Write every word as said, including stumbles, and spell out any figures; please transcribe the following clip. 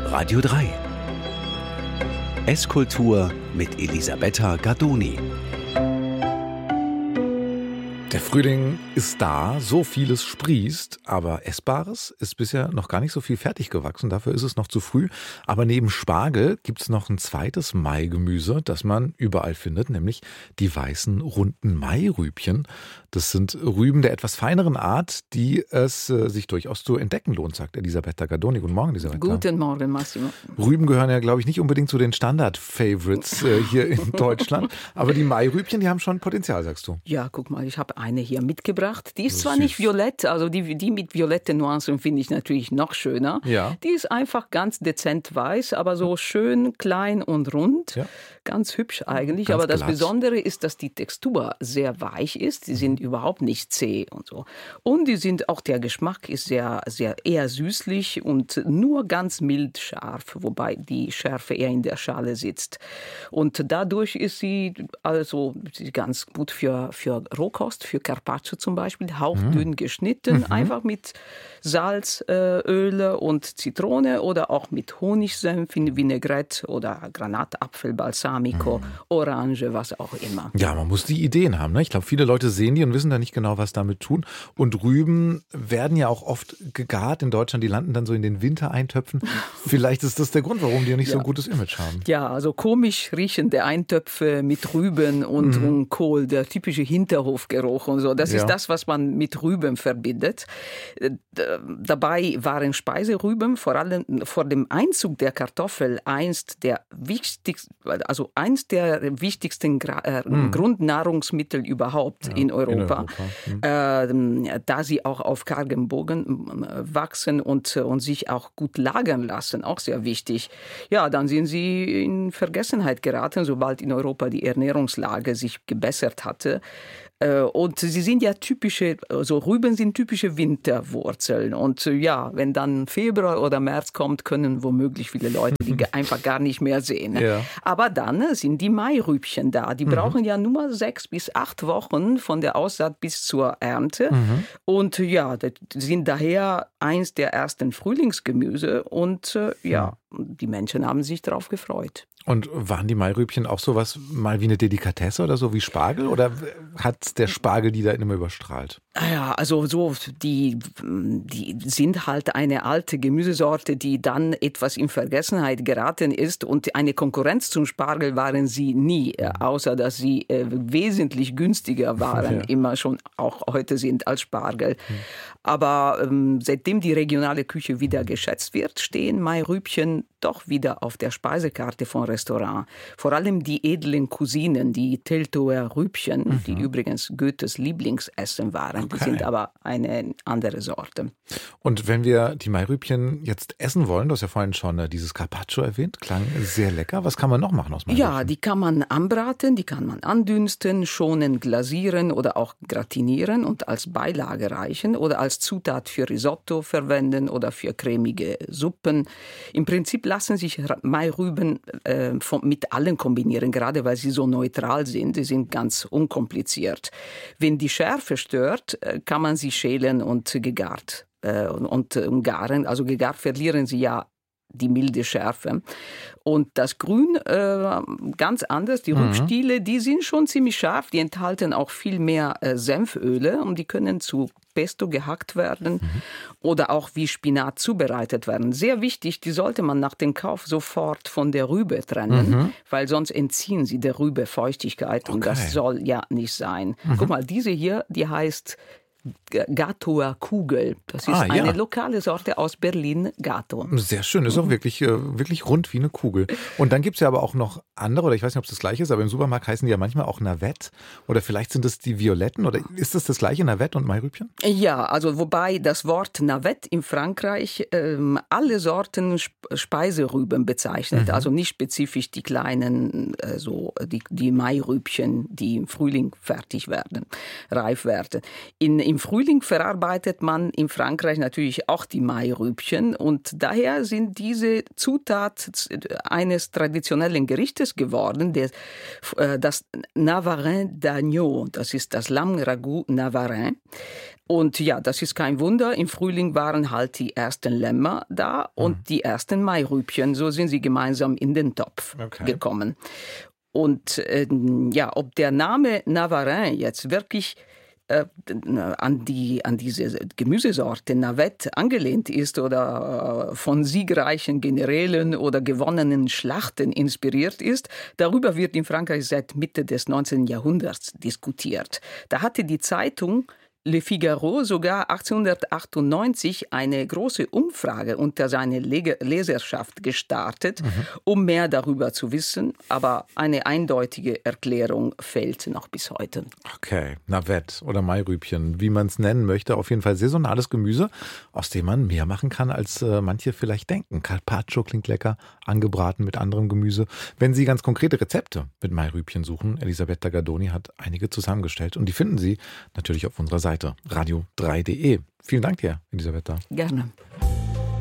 Radio drei. Esskultur mit Elisabetta Gardoni. Der Frühling ist da, so vieles sprießt, aber Essbares ist bisher noch gar nicht so viel fertig gewachsen, dafür ist es noch zu früh. Aber neben Spargel gibt es noch ein zweites Maigemüse, das man überall findet, nämlich die weißen, runden Mairübchen. Das sind Rüben der etwas feineren Art, die es äh, sich durchaus zu entdecken lohnt, sagt Elisabetta Gardoni. Guten Morgen, Elisabetta. Guten Morgen, Massimo. Rüben gehören ja, glaube ich, nicht unbedingt zu den Standard-Favorites äh, hier in Deutschland, aber die Mairübchen, die haben schon Potenzial, sagst du. Ja, guck mal, ich habe eine hier mitgebracht. Die ist So zwar süß. Nicht violett, also die, die mit violetten Nuancen finde ich natürlich noch schöner. Ja. Die ist einfach ganz dezent weiß, aber so schön klein und rund. Ja. Ganz hübsch eigentlich. Ganz aber das glatt. Besondere ist, dass die Textur sehr weich ist. Die sind überhaupt nicht zäh und so. Und die sind auch der Geschmack ist sehr, sehr eher süßlich und nur ganz mild scharf, wobei die Schärfe eher in der Schale sitzt. Und dadurch ist sie also ganz gut für, für Rohkost, für Carpaccio zum Beispiel, hauchdünn geschnitten, Mhm. einfach mit Salz, äh, Öle und Zitrone oder auch mit Honigsenf, Vinaigrette oder Granatapfel, Balsamico, Orange, was auch immer. Ja, man muss die Ideen haben. Ne? Ich glaube, viele Leute sehen die und wissen da nicht genau, was damit tun. Und Rüben werden ja auch oft gegart in Deutschland. Die landen dann so in den Wintereintöpfen. Vielleicht ist das der Grund, warum die nicht so Ja. ein gutes Image haben. Ja, also komisch riechende Eintöpfe mit Rüben und, Mhm. und Kohl, der typische Hinterhofgeruch und so. Das Ja. ist das, was man mit Rüben verbindet. Äh, d- Dabei waren Speiserüben vor allem vor dem Einzug der Kartoffel einst der wichtigsten, also eins der wichtigsten Gra- äh, Grundnahrungsmittel überhaupt in Europa. In Europa. Mhm. Äh, da sie auch auf kargem Boden äh, wachsen und, äh, und sich auch gut lagern lassen, auch sehr wichtig. Ja, dann sind sie in Vergessenheit geraten, sobald in Europa die Ernährungslage sich gebessert hatte. Äh, Und sie sind ja typische, also Rüben sind typische Winterwurzeln. Und äh, ja, wenn dann Februar oder März kommt, können womöglich viele Leute die ge- einfach gar nicht mehr sehen. Ja. Aber dann äh, sind die Mairübchen da. Die brauchen ja nur sechs bis acht Wochen von der Aussaat bis zur Ernte. Und äh, ja, das sind daher eins der ersten Frühlingsgemüse. Und äh, ja, die Menschen haben sich darauf gefreut. Und waren die Mairübchen auch sowas mal wie eine Delikatesse oder so wie Spargel? Oder hat der Spargel die da immer überstrahlt? Ja, also so, die, die sind halt eine alte Gemüsesorte, die dann etwas in Vergessenheit geraten ist. Und eine Konkurrenz zum Spargel waren sie nie, äh, außer dass sie äh, wesentlich günstiger waren, Ja. immer schon auch heute sind als Spargel. Aber ähm, seitdem die regionale Küche wieder geschätzt wird, stehen Mairübchen doch wieder auf der Speisekarte von Restaurant. Vor allem die edlen Cousinen, die Teltower Rübchen, die übrigens Goethes Lieblingsessen waren. Die Okay. sind aber eine andere Sorte. Und wenn wir die Mairübchen jetzt essen wollen, du hast ja vorhin schon äh, dieses Carpaccio erwähnt, klang sehr lecker. Was kann man noch machen aus Mairübchen? Ja, die kann man anbraten, die kann man andünsten, schonend glasieren oder auch gratinieren und als Beilage reichen oder als Zutat für Risotto verwenden oder für cremige Suppen. Im Prinzip lassen sich Ra- Mairüben äh, von, mit allen kombinieren, gerade weil sie so neutral sind. Sie sind ganz unkompliziert. Wenn die Schärfe stört, äh, kann man sie schälen und gegart äh, und, und äh, garen. Also gegart verlieren sie ja die milde Schärfe. Und das Grün äh, ganz anders. Die Rübstiele, die sind schon ziemlich scharf. Die enthalten auch viel mehr äh, Senföle und die können zu Pesto gehackt werden oder auch wie Spinat zubereitet werden. Sehr wichtig, die sollte man nach dem Kauf sofort von der Rübe trennen, weil sonst entziehen sie der Rübe Feuchtigkeit und Okay. das soll ja nicht sein. Guck mal, diese hier, die heißt Gatoer Kugel. Das ist Ah, ja. eine lokale Sorte aus Berlin, Gato. Sehr schön, ist auch wirklich, äh, wirklich rund wie eine Kugel. Und dann gibt es ja aber auch noch andere, oder ich weiß nicht, ob es das gleiche ist, aber im Supermarkt heißen die ja manchmal auch Navette. Oder vielleicht sind es die Violetten, oder ist das das gleiche, Navette und Mairübchen? Ja, also wobei das Wort Navette in Frankreich ähm, alle Sorten Sp- Speiserüben bezeichnet. Also nicht spezifisch die kleinen, äh, so die, die Mairübchen, die im Frühling fertig werden, reif werden. In, Im Frühling verarbeitet man in Frankreich natürlich auch die Mairübchen und daher sind diese Zutat eines traditionellen Gerichtes geworden, der, das Navarin d'Agneau, das ist das Lamm-Ragout Navarin. Und ja, das ist kein Wunder. Im Frühling waren halt die ersten Lämmer da und mhm. die ersten Mairübchen. So sind sie gemeinsam in den Topf okay. gekommen. Und äh, ja, ob der Name Navarin jetzt wirklich äh, an, die, an diese Gemüsesorte Navette angelehnt ist oder äh, von siegreichen Generälen oder gewonnenen Schlachten inspiriert ist, darüber wird in Frankreich seit Mitte des neunzehnten Jahrhunderts diskutiert. Da hatte die Zeitung Le Figaro sogar achtzehnhundertachtundneunzig eine große Umfrage unter seine Leserschaft gestartet, mhm. um mehr darüber zu wissen. Aber eine eindeutige Erklärung fehlt noch bis heute. Okay, Navette oder Mairübchen, wie man es nennen möchte. Auf jeden Fall saisonales Gemüse, aus dem man mehr machen kann, als äh, manche vielleicht denken. Carpaccio klingt lecker, angebraten mit anderem Gemüse. Wenn Sie ganz konkrete Rezepte mit Mairübchen suchen, Elisabetta Gardoni hat einige zusammengestellt. Und die finden Sie natürlich auf unserer Seite radio drei punkt de. Vielen Dank dir, Elisabetta. Gerne.